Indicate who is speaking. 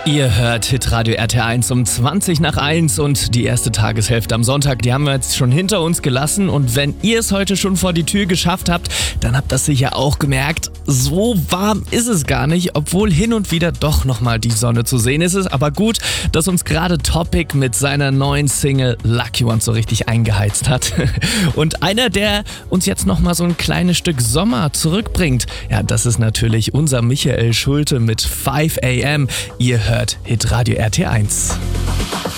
Speaker 1: Ihr hört Hitradio RT1 um 20 nach 1 und die erste Tageshälfte am Sonntag, die haben wir jetzt schon hinter uns gelassen. Und wenn ihr es heute schon vor die Tür geschafft habt, dann habt ihr das sicher auch gemerkt. So warm ist es gar nicht, obwohl hin und wieder doch nochmal die Sonne zu sehen ist. Es ist aber gut, dass uns gerade Topic mit seiner neuen Single Lucky One so richtig eingeheizt hat. Und einer, der uns jetzt nochmal so ein kleines Stück Sommer zurückbringt, ja, das ist natürlich unser Michael Schulte mit 5 AM. Ihr hört Hitradio RT1.